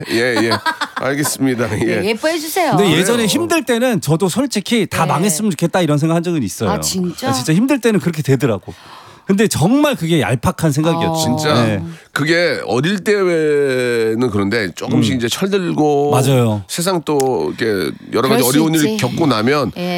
예. 알겠습니다. 예. 네, 예뻐해 주세요. 근데 예전에 그래요. 힘들 때는 저도 솔직히 다 네. 망했으면 좋겠다 이런 생각 한 적은 있어요. 아, 진짜? 진짜 힘들 때는 그렇게 되더라고. 근데 정말 그게 얄팍한 생각이었죠. 진짜 네. 그게 어릴 때는 그런데 조금씩 이제 철들고 맞아요. 세상 또 이렇게 여러 가지 그럴 수 어려운 일을 있지. 겪고 나면 예.